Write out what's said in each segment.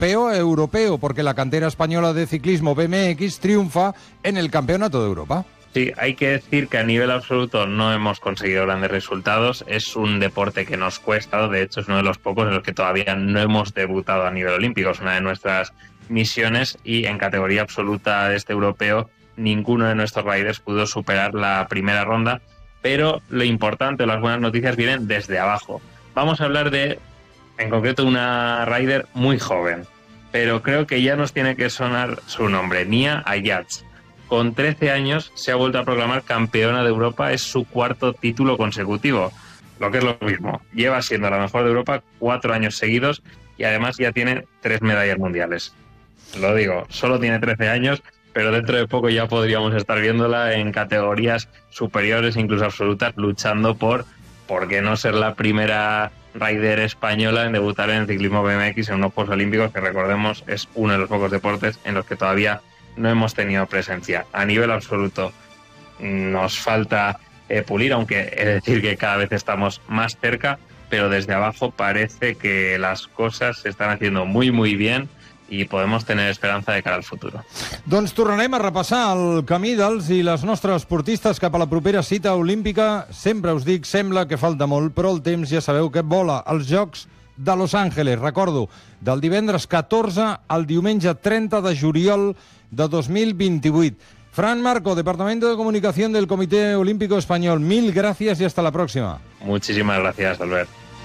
campeón europeo, porque la cantera española de ciclismo BMX triunfa en el Campeonato de Europa. Sí, hay que decir que a nivel absoluto no hemos conseguido grandes resultados. Es un deporte que nos cuesta, de hecho es uno de los pocos en los que todavía no hemos debutado a nivel olímpico. Es una de nuestras misiones y en categoría absoluta de este europeo ninguno de nuestros riders pudo superar la primera ronda, pero lo importante, las buenas noticias vienen desde abajo. Vamos a hablar de, en concreto, una rider muy joven, pero creo que ya nos tiene que sonar su nombre, Nia Ayats. Con 13 años se ha vuelto a proclamar campeona de Europa, es su cuarto título consecutivo, lo que es lo mismo. Lleva siendo la mejor de Europa 4 años seguidos y además ya tiene 3 medallas mundiales. Lo digo, solo tiene 13 años, pero dentro de poco ya podríamos estar viéndola en categorías superiores, incluso absolutas, luchando por qué no ser la primera rider española en debutar en el ciclismo BMX en unos Juegos Olímpicos, que recordemos es uno de los pocos deportes en los que todavía no hemos tenido presencia. A nivel absoluto nos falta pulir, aunque es decir que cada vez estamos más cerca, pero desde abajo parece que las cosas se están haciendo muy muy bien i podem tenir esperança de cara al futur. Doncs tornarem a repassar el camí dels i les nostres esportistes cap a la propera cita olímpica. Sempre us dic, sembla que falta molt, però el temps ja sabeu que vola. Els Jocs de Los Angeles, recordo, del divendres 14 al diumenge 30 de juliol de 2028. Fran Marco, Departamento de Comunicación del Comité Olímpico Español, mil gracias y hasta la próxima. Muchísimas gracias, Albert.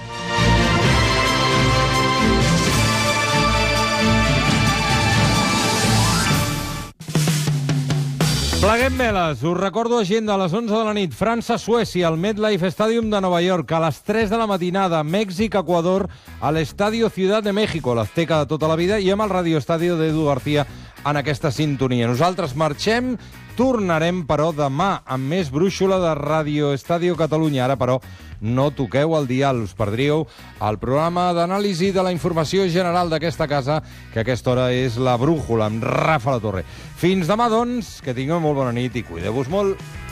Pleguem veles. Us recordo agenda a les 11 de la nit. França-Suècia, al MetLife Stadium de Nova York. A les 3 de la matinada, Mèxic-Equador, a l'Estadio Ciudad de México, l'Azteca de tota la vida, i amb el radioestadio d'Edu García en aquesta sintonia. Nosaltres marxem, tornarem, però, demà amb més brúixola de Radio Estadio Catalunya. Ara, però, no toqueu el dial, us perdríeu el programa d'anàlisi de la informació general d'aquesta casa, que a aquesta hora és La Brújula, amb Rafa La Torre. Fins demà, doncs, que tingueu molt bona nit i cuideu-vos molt.